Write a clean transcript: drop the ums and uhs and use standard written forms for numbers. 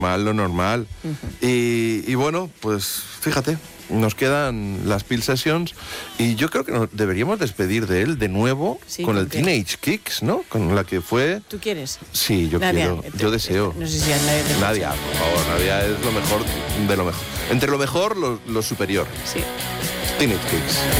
lo normal. Y bueno, pues fíjate, nos quedan las Peel Sessions y yo creo que nos deberíamos despedir de él de nuevo con el Teenage Kicks, ¿no? Con la que fue... ¿Tú quieres? Sí, yo quiero, yo deseo. No sé si a Nadia. Nadia, por favor, Nadia es lo mejor de lo mejor. Entre lo mejor, lo superior. Sí. Teenage Kicks.